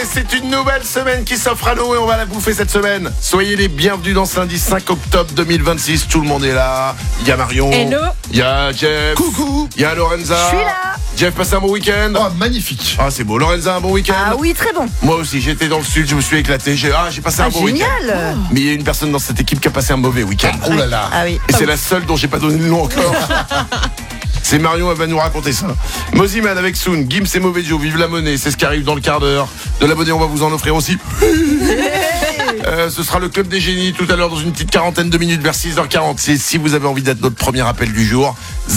C'est une nouvelle semaine qui s'offre à nous et on va la bouffer cette semaine. Soyez les bienvenus dans ce lundi 5 octobre 2026. Tout le monde est là. Il y a Marion. Hello. Il y a Jeff. Coucou. Il y a Lorenza. Je suis là. Jeff, passez un bon week-end. Oh, magnifique. Ah, c'est beau. Lorenza, un bon week-end. Ah oui, très bon. Moi aussi, j'étais dans le sud, je me suis éclaté. J'ai passé un bon week-end. Génial. Mais il y a une personne dans cette équipe qui a passé un mauvais week-end. Oh là là. Ah oui. Et c'est la seule dont j'ai pas donné le nom encore. C'est Marion, elle va nous raconter ça. Moziman avec Soon, Gims et Mauvais Joe, vive la monnaie, c'est ce qui arrive dans le quart d'heure. De la monnaie, on va vous en offrir aussi. Ce sera le club des génies tout à l'heure dans une petite quarantaine de minutes vers 6h40. Si vous avez envie d'être notre premier appel du jour,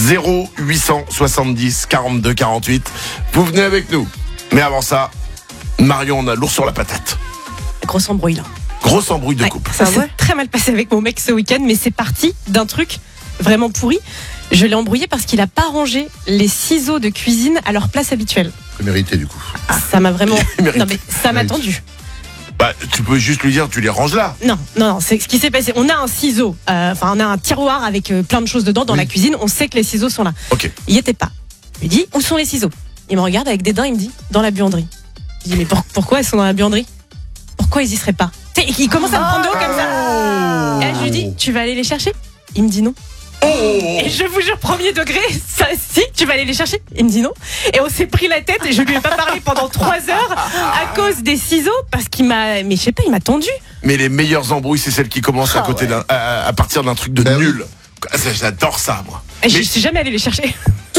0870 42 48. Vous venez avec nous. Mais avant ça, Marion, on a lourd sur la patate. Grosse embrouille là. Grosse embrouille de Ouais, couple. ça Ça s'est très mal passé avec mon mec ce week-end, mais c'est parti d'un truc vraiment pourri. Je l'ai embrouillé parce qu'il a pas rangé les ciseaux de cuisine à leur place habituelle. Mérité du coup. Ça m'a vraiment. Mérité. Non mais ça m'a Mérité. tendu. Bah, tu peux juste lui dire, tu les ranges là. Non, c'est ce qui s'est passé. On a un ciseau, on a un tiroir avec plein de choses dedans dans la cuisine. On sait que les ciseaux sont là. Ok. Il y était pas. Je lui dis où sont les ciseaux. Il me regarde avec dédain, il me dit dans la buanderie. Je dis mais pourquoi ils sont dans la buanderie? Pourquoi ils y seraient pas? Il commence à me prendre de haut comme ça. Et là, je lui dis tu vas aller les chercher? Il me dit non. Et je vous jure, premier degré, ça, si, tu vas aller les chercher. Il me dit non. Et on s'est pris la tête et je lui ai pas parlé pendant 3 heures à cause des ciseaux parce qu'il m'a, mais je sais pas, il m'a tendu. Mais les meilleures embrouilles, c'est celles qui commencent à côté à partir d'un truc de Bah oui. nul. J'adore ça, moi. Et je Mais- suis jamais allé les chercher.